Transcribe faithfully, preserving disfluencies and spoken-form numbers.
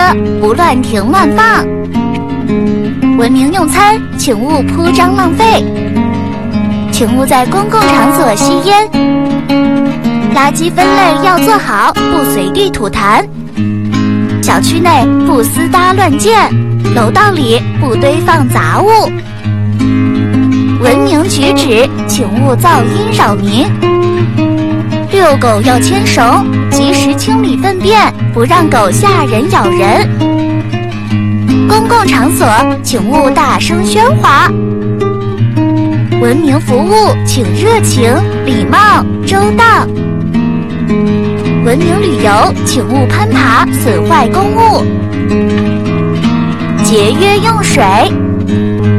不乱停乱放。文明用餐，请勿铺张浪费，请勿在公共场所吸烟。垃圾分类要做好，不随地吐痰。小区内不私搭乱建，楼道里不堆放杂物。文明举止，请勿噪音扰民。遛狗要牵绳，及时清理粪便，不让狗吓人咬人。公共场所请勿大声喧哗。文明服务请热情、礼貌、周到。文明旅游请勿攀爬损坏公物。节约用水。